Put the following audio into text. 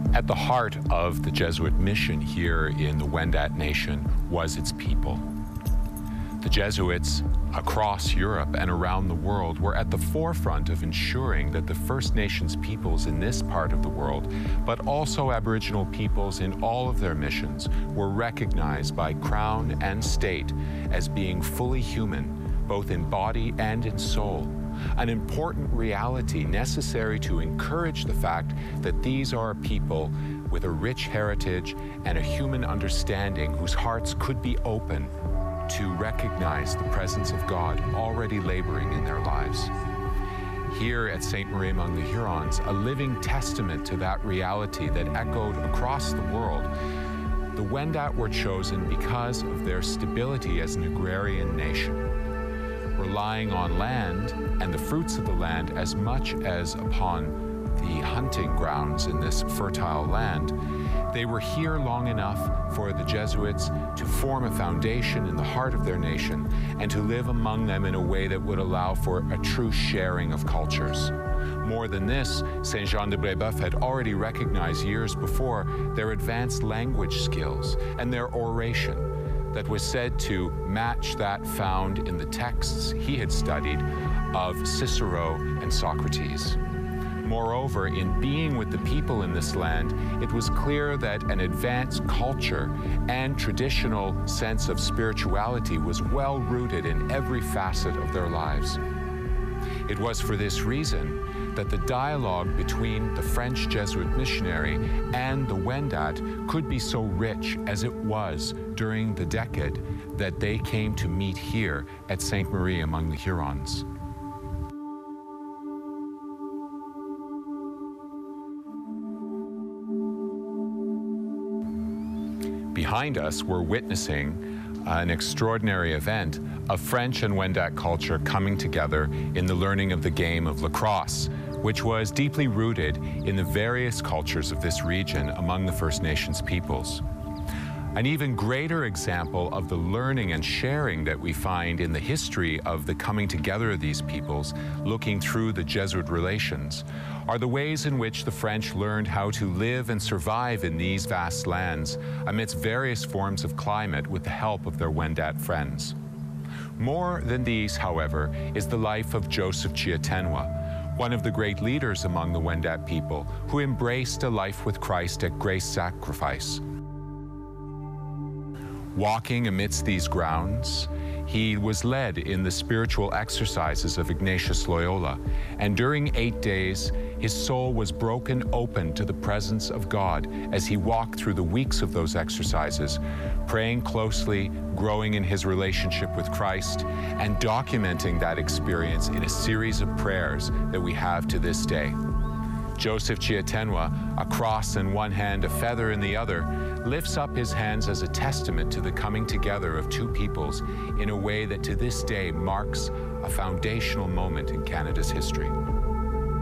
At the heart of the Jesuit mission here in the Wendat Nation was its people. The Jesuits across Europe and around the world were at the forefront of ensuring that the First Nations peoples in this part of the world, but also Aboriginal peoples in all of their missions, were recognized by Crown and State as being fully human, both in body and in soul. An important reality necessary to encourage the fact that these are a people with a rich heritage and a human understanding whose hearts could be open to recognize the presence of God already laboring in their lives. Here at Ste. Marie among the Hurons, a living testament to that reality that echoed across the world, the Wendat were chosen because of their stability as an agrarian nation, relying on land and the fruits of the land as much as upon the hunting grounds in this fertile land. They were here long enough for the Jesuits to form a foundation in the heart of their nation and to live among them in a way that would allow for a true sharing of cultures. More than this, Saint Jean de Brébeuf had already recognized years before their advanced language skills and their oration that was said to match that found in the texts he had studied of Cicero and Socrates. Moreover, in being with the people in this land, it was clear that an advanced culture and traditional sense of spirituality was well rooted in every facet of their lives. It was for this reason that the dialogue between the French Jesuit missionary and the Wendat could be so rich as it was during the decade that they came to meet here at Ste. Marie among the Hurons. Behind us, we're witnessing an extraordinary event of French and Wendat culture coming together in the learning of the game of lacrosse, which was deeply rooted in the various cultures of this region among the First Nations peoples. An even greater example of the learning and sharing that we find in the history of the coming together of these peoples, looking through the Jesuit relations, are the ways in which the French learned how to live and survive in these vast lands amidst various forms of climate with the help of their Wendat friends. More than these, however, is the life of Joseph Chiatenwa, one of the great leaders among the Wendat people who embraced a life with Christ at great sacrifice. Walking amidst these grounds, he was led in the spiritual exercises of Ignatius Loyola, and during 8 days, his soul was broken open to the presence of God as he walked through the weeks of those exercises, praying closely, growing in his relationship with Christ, and documenting that experience in a series of prayers that we have to this day. Joseph Chiatenwa, a cross in one hand, a feather in the other, lifts up his hands as a testament to the coming together of two peoples in a way that to this day marks a foundational moment in Canada's history.